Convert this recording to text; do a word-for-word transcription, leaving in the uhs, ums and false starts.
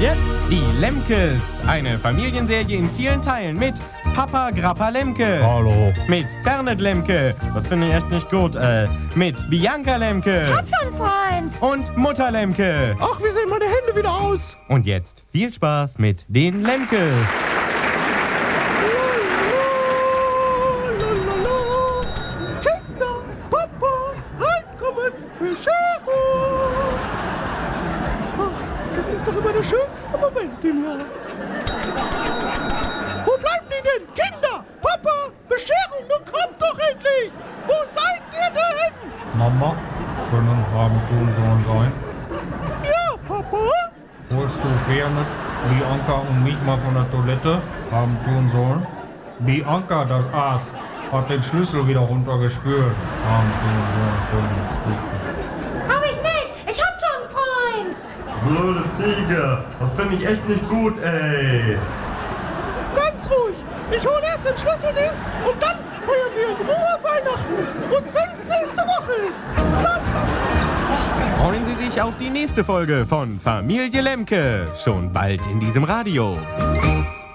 Jetzt die Lemkes. Eine Familienserie in vielen Teilen mit Papa Grappa Lemke. Hallo. Mit Fernet Lemke. Das finde ich echt nicht gut. Äh, mit Bianca Lemke. Hab schon Freund. Und Mutter Lemke. Ach, wie sehen meine Hände wieder aus? Und jetzt viel Spaß mit den Lemkes. Kinder, Papa, reinkommen, Bescherung. Ach, das ist doch immer der schönste Moment im Jahr. Wo bleiben die denn? Kinder, Papa, Bescherung, nun kommt doch endlich. Wo seid ihr denn? Mama, können Abendsohn sein? Ja, Papa. Holst du Fernet, Bianca und mich mal von der Toilette haben tun sollen? Bianca, das Aas, hat den Schlüssel wieder runtergespült. Haben tun sollen. Hab ich nicht. Ich hab schon Freund. Blöde Ziege. Das finde ich echt nicht gut, ey. Ganz ruhig. Ich hole erst den Schlüsseldienst und dann feiern wir in Ruhe Weihnachten. Und wenn's nächste Woche ist, dann... Freuen Sie sich auf die nächste Folge von Familie Lemke. Schon bald in diesem Radio.